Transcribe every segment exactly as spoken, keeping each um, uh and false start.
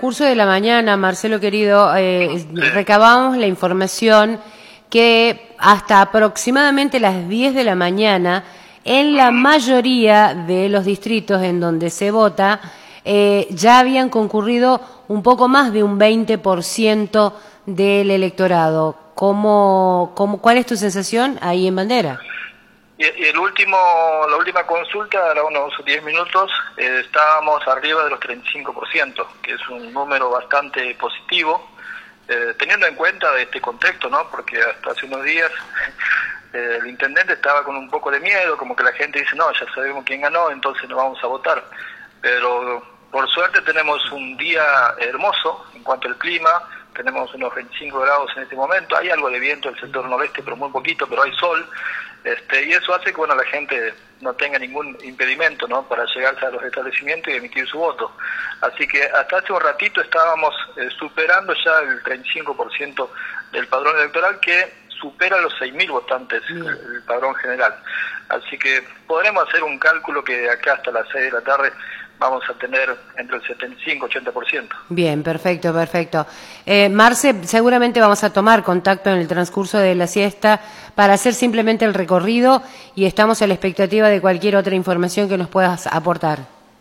transcurso de la mañana, Marcelo querido, eh, recabamos la información que hasta aproximadamente las diez de la mañana, en la mayoría de los distritos en donde se vota, eh, ya habían concurrido un poco más de un veinte por ciento del electorado. ¿Cómo, cómo, ¿Cuál es tu sensación ahí en Bandera? Y el último, la última consulta, a unos diez minutos, eh, estábamos arriba de los treinta y cinco por ciento, que es un número bastante positivo, eh, teniendo en cuenta este contexto, ¿no? Porque hasta hace unos días eh, el intendente estaba con un poco de miedo, como que la gente dice, no, ya sabemos quién ganó, entonces no vamos a votar. Pero por suerte tenemos un día hermoso en cuanto al clima, tenemos unos veinticinco grados en este momento, hay algo de viento en el sector noreste, pero muy poquito, pero hay sol. Este, y eso hace que bueno, la gente no tenga ningún impedimento, ¿no?, para llegarse a los establecimientos y emitir su voto. Así que hasta hace un ratito estábamos eh, superando ya el treinta y cinco por ciento del padrón electoral, que supera los seis mil votantes, el, el padrón general. Así que podremos hacer un cálculo que de acá hasta las seis de la tarde vamos a tener entre el setenta y cinco y ochenta por ciento. Bien, perfecto, perfecto. Eh, Marce, seguramente vamos a tomar contacto en el transcurso de la siesta para hacer simplemente el recorrido y estamos a la expectativa de cualquier otra información que nos puedas aportar.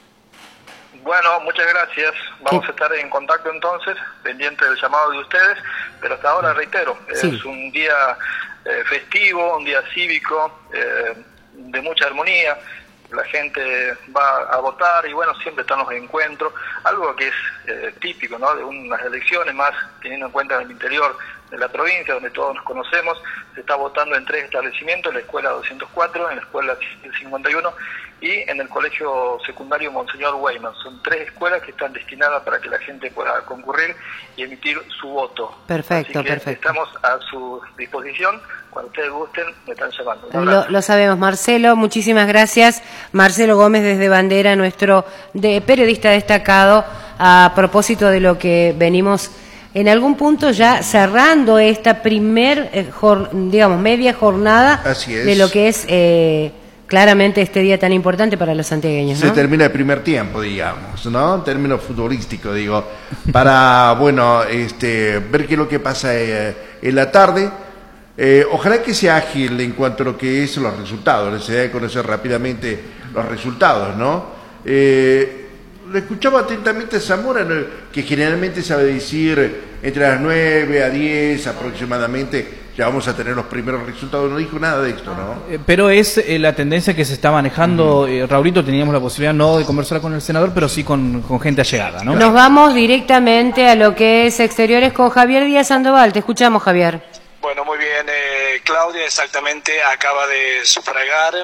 Bueno, muchas gracias. Vamos ¿Qué? a estar en contacto entonces, pendiente del llamado de ustedes, pero hasta ahora reitero, Sí. es un día eh, festivo, un día cívico, eh, de mucha armonía. La gente va a votar y bueno, siempre están los encuentros, algo que es eh, típico, ¿no?, de unas elecciones, más teniendo en cuenta el interior de la provincia, donde todos nos conocemos. Se está votando en tres establecimientos: en la escuela doscientos cuatro, en la escuela cincuenta y uno y en el colegio secundario Monseñor Weyman. Son tres escuelas que están destinadas para que la gente pueda concurrir y emitir su voto. Perfecto, Así que perfecto. estamos a su disposición. Cuando ustedes gusten, me están llamando. Lo, lo sabemos, Marcelo. Muchísimas gracias. Marcelo Gómez desde Bandera, nuestro de periodista destacado, a propósito de lo que venimos en algún punto ya cerrando esta primer, eh, jor, digamos, media jornada. Así es. De lo que es eh, claramente este día tan importante para los santiagueños, ¿no? Se termina el primer tiempo, digamos, ¿no? En términos futbolísticos, digo, para, bueno, este, ver qué es lo que pasa eh, en la tarde. Eh, ojalá que sea ágil en cuanto a lo que es los resultados, se debe conocer rápidamente los resultados, ¿no? Eh, le escuchaba atentamente a Zamora, ¿no?, que generalmente sabe decir entre las nueve a diez aproximadamente ya vamos a tener los primeros resultados. No dijo nada de esto, ¿no? Eh, pero es eh, la tendencia que se está manejando. Uh-huh. eh, Raulito, teníamos la posibilidad no de conversar con el senador, pero sí con, con gente allegada, ¿no? Nos vamos directamente a lo que es Exteriores con Javier Díaz Sandoval. Te escuchamos, Javier. Bueno, muy bien, eh, Claudia, exactamente, acaba de sufragar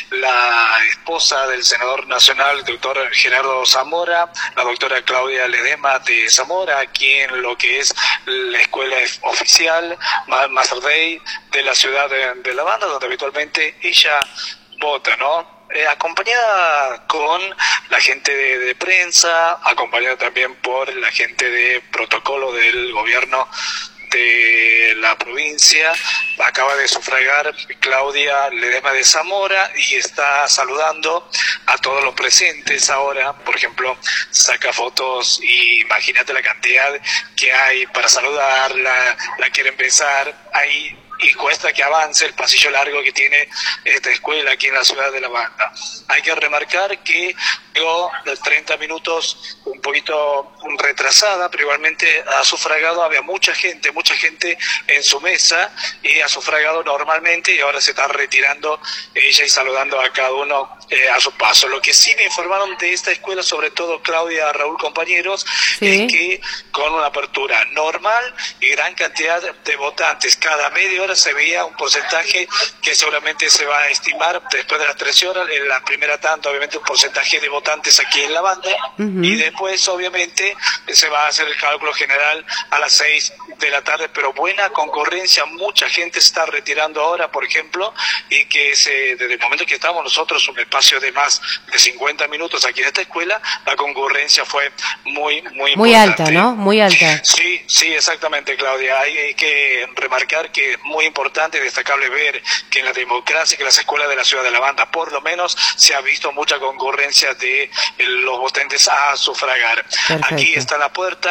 la esposa del senador nacional, el doctor Gerardo Zamora, la doctora Claudia Ledesma de Zamora, aquí en lo que es la escuela oficial Mater Dei de la ciudad de, de La Banda, donde habitualmente ella vota, ¿no? Eh, acompañada con la gente de, de prensa, acompañada también por la gente de protocolo del gobierno de la provincia. Acaba de sufragar Claudia Ledesma de Zamora y está saludando a todos los presentes ahora. Por ejemplo, saca fotos y imagínate la cantidad que hay para saludarla, la quiere empezar ahí y cuesta que avance el pasillo largo que tiene esta escuela aquí en la ciudad de La Banda. Hay que remarcar que llegó de treinta minutos un poquito retrasada, pero igualmente ha sufragado, había mucha gente, mucha gente en su mesa y ha sufragado normalmente y ahora se está retirando ella y saludando a cada uno eh, a su paso. Lo que sí me informaron de esta escuela, sobre todo Claudia, Raúl, compañeros, ¿sí?, es que con una apertura normal y gran cantidad de votantes, cada media hora se veía un porcentaje que seguramente se va a estimar después de las trece horas, en la primera tanda obviamente un porcentaje de votantes aquí en La Banda, uh-huh, y después obviamente se va a hacer el cálculo general a las seis de la tarde, pero buena concurrencia, mucha gente se está retirando ahora, por ejemplo, y que se, desde el momento que estábamos nosotros un espacio de más de cincuenta minutos aquí en esta escuela, la concurrencia fue muy, muy Muy importante. alta, ¿no? Muy alta. Sí, sí, exactamente, Claudia. Hay, hay que remarcar que es muy importante y destacable ver que en la democracia, que en las escuelas de la ciudad de La Banda, por lo menos, se ha visto mucha concurrencia de eh, los votantes a sufragar. Perfecto. Aquí está la puerta.